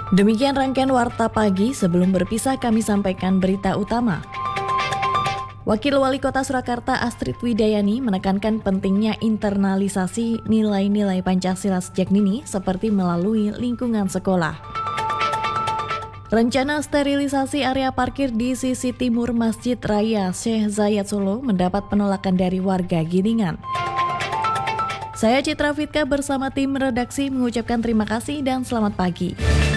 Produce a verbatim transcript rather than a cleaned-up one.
Demikian rangkaian Warta Pagi, sebelum berpisah kami sampaikan berita utama. Wakil Wali Kota Surakarta Astrid Widayani menekankan pentingnya internalisasi nilai-nilai Pancasila sejak dini seperti melalui lingkungan sekolah. Rencana sterilisasi area parkir di sisi timur Masjid Raya Syekh Zayed Solo mendapat penolakan dari warga Giringan. Saya Citra Fitka bersama tim redaksi mengucapkan terima kasih dan selamat pagi.